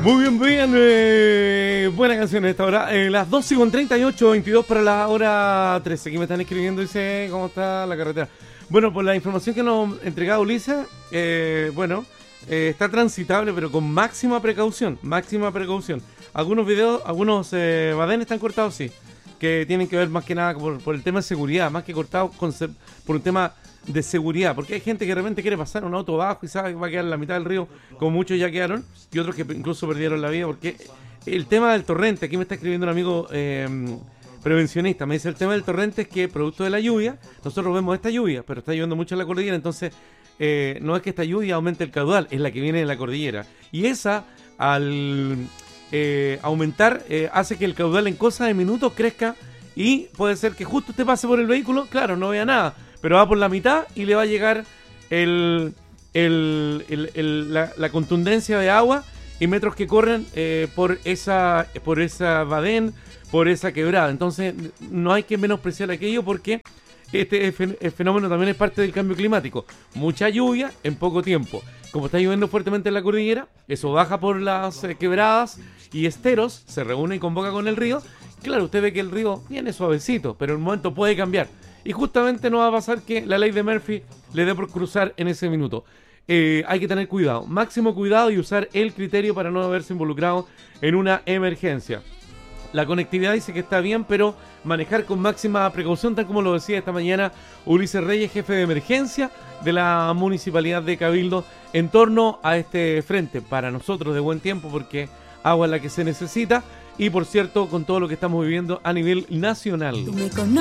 Muy bien, bien. Buena canción a esta hora. Las 12:38, 22 para la hora 13. Aquí me están escribiendo, dice, ¿cómo está la carretera? Bueno, por la información que nos ha entregado Ulises, está transitable, pero con máxima precaución, máxima precaución. Algunos videos, algunos badenes están cortados, sí, que tienen que ver más que nada por el tema de seguridad, más que cortados por un tema de seguridad, porque hay gente que de repente quiere pasar un auto bajo y sabe que va a quedar en la mitad del río, como muchos ya quedaron, y otros que incluso perdieron la vida, porque el tema del torrente, aquí me está escribiendo un amigo prevencionista, me dice el tema del torrente es que producto de la lluvia, nosotros vemos esta lluvia, pero está lloviendo mucho en la cordillera, entonces no es que esta lluvia aumente el caudal, es la que viene de la cordillera, y esa al aumentar hace que el caudal en cosas de minutos crezca, y puede ser que justo usted pase por el vehículo, claro, no vea nada, pero va por la mitad y le va a llegar la contundencia de agua y metros que corren por esa badén, por esa quebrada. Entonces no hay que menospreciar aquello porque este fenómeno también es parte del cambio climático. Mucha lluvia en poco tiempo. Como está lloviendo fuertemente en la cordillera, eso baja por las quebradas y esteros, se reúne y convoca con el río. Claro, usted ve que el río viene suavecito, pero en un momento puede cambiar. Y justamente no va a pasar que la ley de Murphy le dé por cruzar en ese minuto. Hay que tener cuidado, máximo cuidado y usar el criterio para no verse involucrado en una emergencia. La conectividad dice que está bien, pero manejar con máxima precaución, tal como lo decía esta mañana Ulises Reyes, jefe de emergencia de la Municipalidad de Cabildo, en torno a este frente. Para nosotros de buen tiempo, porque agua es la que se necesita, y por cierto, con todo lo que estamos viviendo a nivel nacional.